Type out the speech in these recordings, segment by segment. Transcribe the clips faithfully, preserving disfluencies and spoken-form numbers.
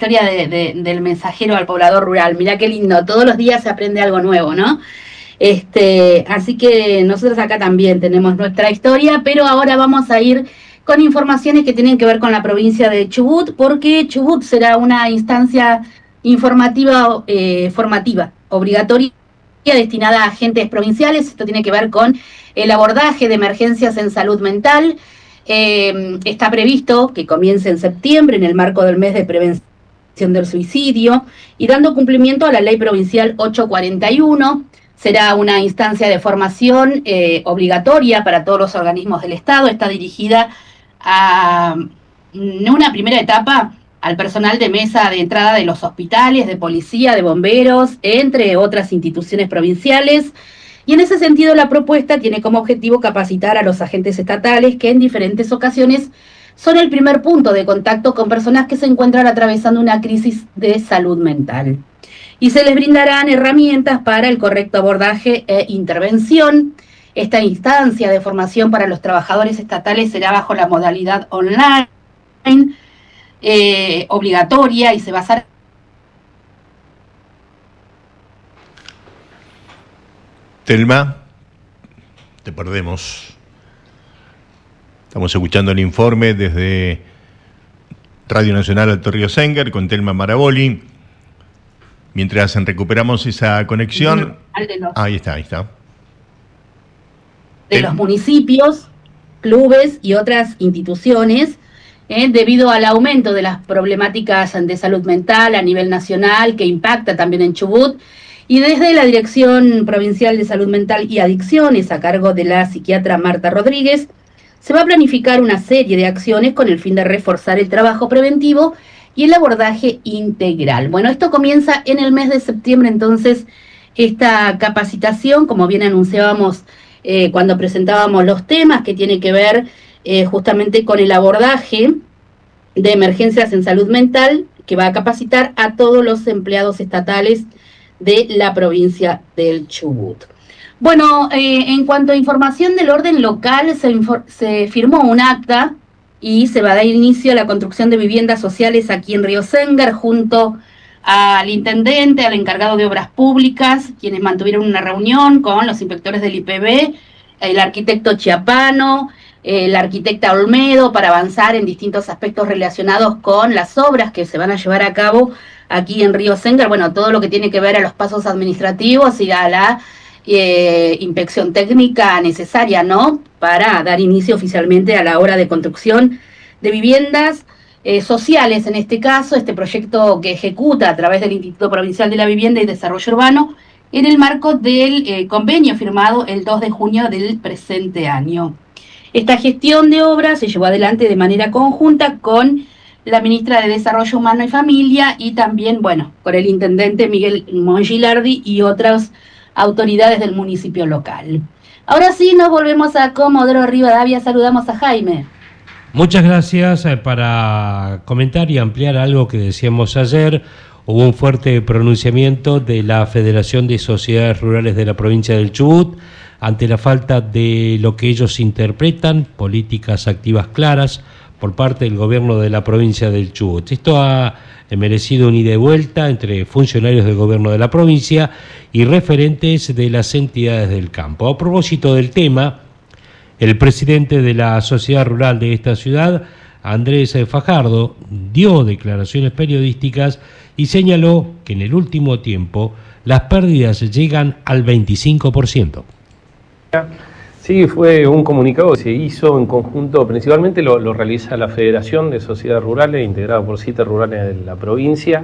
historia de, de, del mensajero al poblador rural. Mirá qué lindo, todos los días se aprende algo nuevo, ¿no? Este, así que nosotros acá también tenemos nuestra historia, pero ahora vamos a ir con informaciones que tienen que ver con la provincia de Chubut, porque Chubut será una instancia informativa, eh, formativa, obligatoria, destinada a agentes provinciales. Esto tiene que ver con el abordaje de emergencias en salud mental. Eh, está previsto que comience en septiembre en el marco del mes de prevención del suicidio y dando cumplimiento a la ley provincial ochocientos cuarenta y uno. Será una instancia de formación eh, obligatoria para todos los organismos del Estado. Está dirigida a, en una primera etapa, al personal de mesa de entrada de los hospitales, de policía, de bomberos, entre otras instituciones provinciales. Y en ese sentido, la propuesta tiene como objetivo capacitar a los agentes estatales que en diferentes ocasiones son el primer punto de contacto con personas que se encuentran atravesando una crisis de salud mental. Y se les brindarán herramientas para el correcto abordaje e intervención. Esta instancia de formación para los trabajadores estatales será bajo la modalidad online, eh, obligatoria, y se basará. Telma, te perdemos. Estamos escuchando el informe desde Radio Nacional Alto Río Sengar con Telma Maraboli. Mientras recuperamos esa conexión. Los, ahí está, ahí está. De los municipios, clubes y otras instituciones, eh, debido al aumento de las problemáticas de salud mental a nivel nacional, que impacta también en Chubut, y desde la Dirección Provincial de Salud Mental y Adicciones, a cargo de la psiquiatra Marta Rodríguez, se va a planificar una serie de acciones con el fin de reforzar el trabajo preventivo y el abordaje integral. Bueno, esto comienza en el mes de septiembre, entonces, esta capacitación, como bien anunciábamos eh, cuando presentábamos los temas, que tiene que ver eh, justamente con el abordaje de emergencias en salud mental, que va a capacitar a todos los empleados estatales de la provincia del Chubut. Bueno, eh, en cuanto a información del orden local, se, se firmó un acta y se va a dar inicio a la construcción de viviendas sociales aquí en Río Sengar, junto al intendente, al encargado de obras públicas, quienes mantuvieron una reunión con los inspectores del I P B, el arquitecto Chiapano, eh, la arquitecta Olmedo, para avanzar en distintos aspectos relacionados con las obras que se van a llevar a cabo aquí en Río Sengar. Bueno, todo lo que tiene que ver a los pasos administrativos y a la Eh, inspección técnica necesaria, ¿no?, para dar inicio oficialmente a la obra de construcción de viviendas eh, sociales, en este caso, este proyecto que ejecuta a través del Instituto Provincial de la Vivienda y Desarrollo Urbano, en el marco del eh, convenio firmado el dos de junio del presente año. Esta gestión de obras se llevó adelante de manera conjunta con la ministra de Desarrollo Humano y Familia y también, bueno, con el intendente Miguel Mongilardi y otras autoridades del municipio local. Ahora sí, nos volvemos a Comodoro Rivadavia. Saludamos a Jaime. Muchas gracias. Para comentar y ampliar algo que decíamos ayer, hubo un fuerte pronunciamiento de la Federación de Sociedades Rurales de la provincia del Chubut ante la falta de lo que ellos interpretan, políticas activas claras por parte del gobierno de la provincia del Chubut. Esto ha merecido un ida y vuelta entre funcionarios del gobierno de la provincia y referentes de las entidades del campo. A propósito del tema, el presidente de la sociedad rural de esta ciudad, Andrés Fajardo, dio declaraciones periodísticas y señaló que en el último tiempo las pérdidas llegan al veinticinco por ciento. Sí, fue un comunicado que se hizo en conjunto, principalmente lo, lo realiza la Federación de Sociedades Rurales, integrada por siete rurales de la provincia,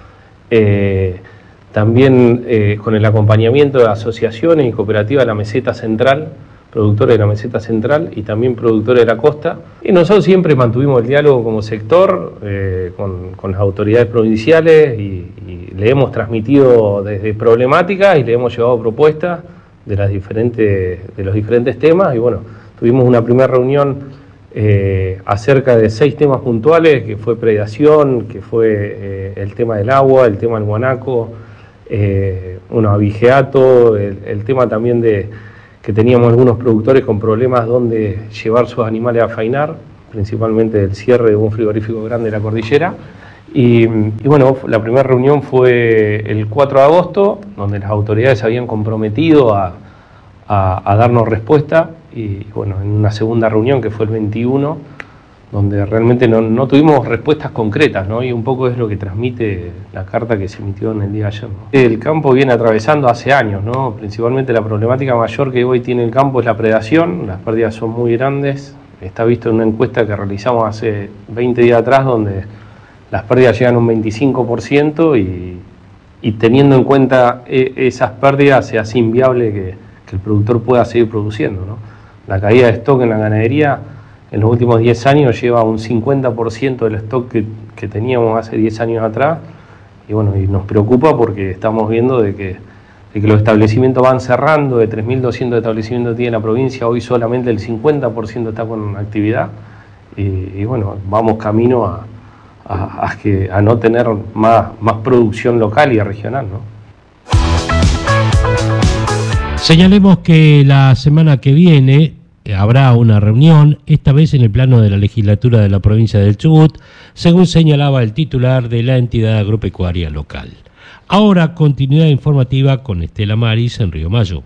eh, también eh, con el acompañamiento de asociaciones y cooperativas de la Meseta Central, productores de la Meseta Central y también productores de la costa. Y nosotros siempre mantuvimos el diálogo como sector eh, con, con las autoridades provinciales y, y le hemos transmitido desde problemáticas y le hemos llevado propuestas de las diferentes de los diferentes temas. Y bueno, tuvimos una primera reunión eh, acerca de seis temas puntuales, que fue predación, que fue eh, el tema del agua, el tema del guanaco, eh, un abigeato, el, el tema también de que teníamos algunos productores con problemas donde llevar sus animales a fainar, principalmente del cierre de un frigorífico grande de la cordillera. Y, y bueno, la primera reunión fue el cuatro de agosto, donde las autoridades se habían comprometido a, a, a darnos respuesta, y bueno, en una segunda reunión que fue el veintiuno, donde realmente no, no tuvimos respuestas concretas, ¿no? Y un poco es lo que transmite la carta que se emitió en el día de ayer, ¿no? El campo viene atravesando hace años, ¿no? Principalmente la problemática mayor que hoy tiene el campo es la predación, las pérdidas son muy grandes. Está visto en una encuesta que realizamos hace veinte días atrás, donde las pérdidas llegan a un veinticinco por ciento y, y teniendo en cuenta e, esas pérdidas se hace inviable que, que el productor pueda seguir produciendo, ¿no? La caída de stock en la ganadería en los últimos diez años lleva un cincuenta por ciento del stock que, que teníamos hace diez años atrás, y bueno, y nos preocupa porque estamos viendo de que, de que los establecimientos van cerrando. De tres mil doscientos establecimientos que tiene la provincia, hoy solamente el cincuenta por ciento está con actividad, y, y bueno, vamos camino a, a, a, que, a no tener más, más producción local y regional, ¿no? Señalemos que la semana que viene habrá una reunión, esta vez en el plano de la legislatura de la provincia del Chubut, según señalaba el titular de la entidad agropecuaria local. Ahora, continuidad informativa con Estela Maris en Río Mayo.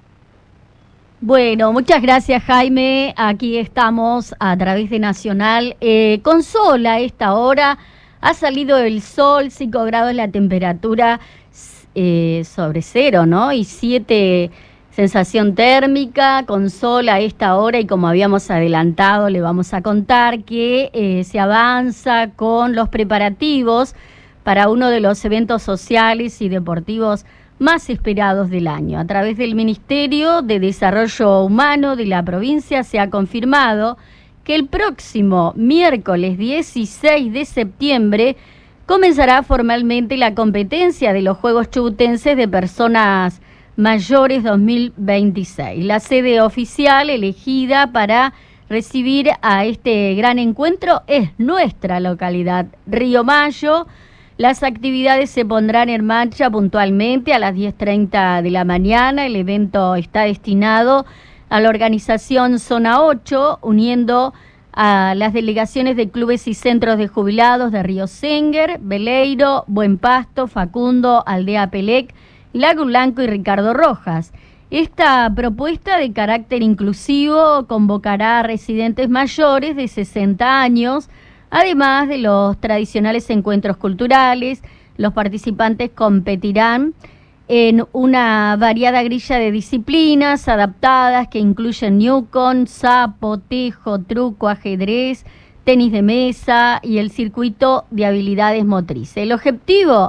Bueno, muchas gracias, Jaime. Aquí estamos a través de Nacional. Eh, con sol a esta hora, ha salido el sol, cinco grados la temperatura eh, sobre cero, ¿no? Y siete... sensación térmica, con sol a esta hora, y como habíamos adelantado, le vamos a contar que eh, se avanza con los preparativos para uno de los eventos sociales y deportivos más esperados del año. A través del Ministerio de Desarrollo Humano de la provincia se ha confirmado que el próximo miércoles dieciséis de septiembre comenzará formalmente la competencia de los Juegos Chubutenses de Personas Mayores dos mil veintiséis. La sede oficial elegida para recibir a este gran encuentro es nuestra localidad, Río Mayo. Las actividades se pondrán en marcha puntualmente a las diez treinta de la mañana. El evento está destinado a la organización Zona ocho, uniendo a las delegaciones de clubes y centros de jubilados de Río Senguer, Beleiro, Buen Pasto, Facundo, Aldea Pelec, Lago Blanco y Ricardo Rojas. Esta propuesta de carácter inclusivo convocará a residentes mayores de sesenta años, además de los tradicionales encuentros culturales. Los participantes competirán en una variada grilla de disciplinas adaptadas que incluyen newcon, sapo, tejo, truco, ajedrez, tenis de mesa y el circuito de habilidades motrices. El objetivo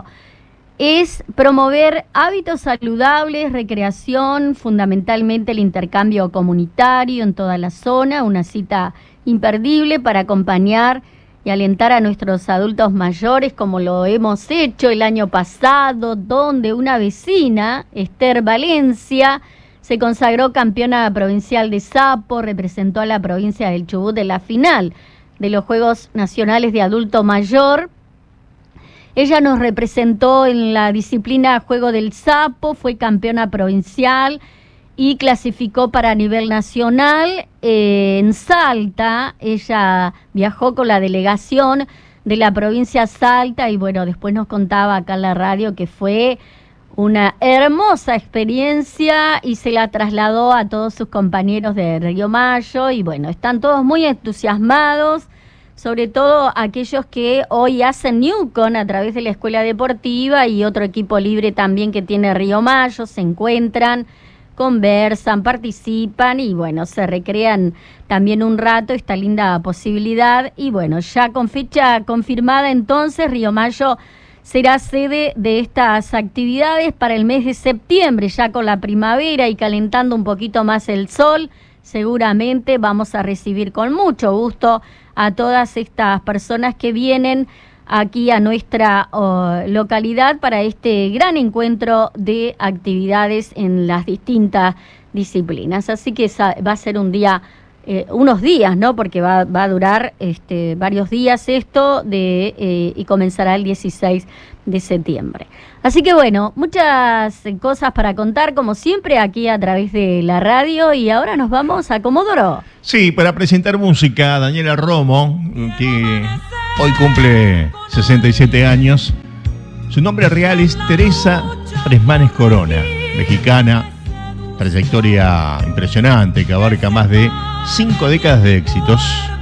es promover hábitos saludables, recreación, fundamentalmente el intercambio comunitario en toda la zona, una cita imperdible para acompañar y alentar a nuestros adultos mayores, como lo hemos hecho el año pasado, donde una vecina, Esther Valencia, se consagró campeona provincial de sapo, representó a la provincia del Chubut en la final de los Juegos Nacionales de Adulto Mayor. Ella nos representó en la disciplina Juego del Sapo, fue campeona provincial y clasificó para nivel nacional. Eh, en Salta, ella viajó con la delegación de la provincia Salta y bueno, después nos contaba acá en la radio que fue una hermosa experiencia y se la trasladó a todos sus compañeros de Río Mayo y bueno, están todos muy entusiasmados, sobre todo aquellos que hoy hacen newcon a través de la escuela deportiva y otro equipo libre también que tiene Río Mayo, se encuentran, conversan, participan y bueno, se recrean también un rato esta linda posibilidad y bueno, ya con fecha confirmada entonces Río Mayo será sede de estas actividades para el mes de septiembre, ya con la primavera y calentando un poquito más el sol, seguramente vamos a recibir con mucho gusto a todas estas personas que vienen aquí a nuestra oh, localidad para este gran encuentro de actividades en las distintas disciplinas. Así que esa va a ser un día, eh, unos días, ¿no? Porque va, va a durar este, varios días esto de, eh, y comenzará el dieciséis de septiembre. Así que bueno, muchas cosas para contar como siempre aquí a través de la radio y ahora nos vamos a Comodoro. Sí, para presentar música, Daniela Romo, que Hoy cumple sesenta y siete años. Su nombre real es Teresa Fresmanes Corona, mexicana, trayectoria impresionante que abarca más de cinco décadas de éxitos.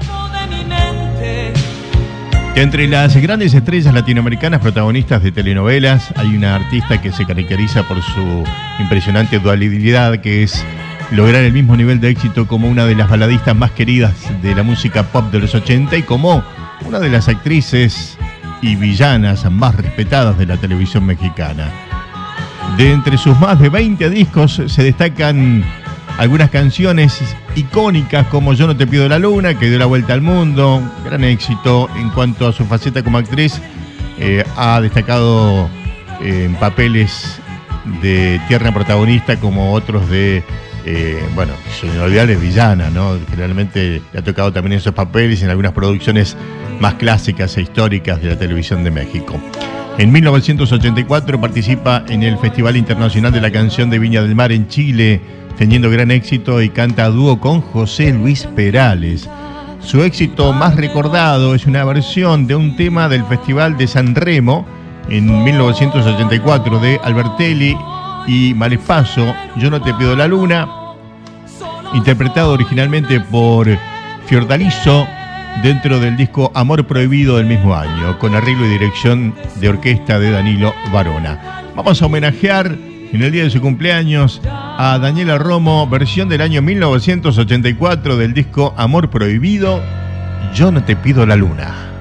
Entre las grandes estrellas latinoamericanas protagonistas de telenovelas hay una artista que se caracteriza por su impresionante dualidad, que es lograr el mismo nivel de éxito como una de las baladistas más queridas de la música pop de los ochenta y como una de las actrices y villanas más respetadas de la televisión mexicana. De entre sus más de veinte discos se destacan algunas canciones icónicas como Yo no te pido la luna, que dio la vuelta al mundo, gran éxito. En cuanto a su faceta como actriz, eh, ha destacado eh, en papeles de tierna protagonista como otros de, eh, bueno, son inolvidables, villana, ¿no? Generalmente le ha tocado también esos papeles en algunas producciones más clásicas e históricas de la televisión de México. En mil novecientos ochenta y cuatro participa en el Festival Internacional de la Canción de Viña del Mar en Chile, teniendo gran éxito, y canta a dúo con José Luis Perales. Su éxito más recordado es una versión de un tema del Festival de San Remo en mil novecientos ochenta y cuatro de Albertelli y Malefaso, Yo no te pido la luna, interpretado originalmente por Fiordaliso dentro del disco Amor Prohibido del mismo año, con arreglo y dirección de orquesta de Danilo Varona. Vamos a homenajear en el día de su cumpleaños a Daniela Romo, versión del año mil novecientos ochenta y cuatro del disco Amor Prohibido, Yo no te pido la luna.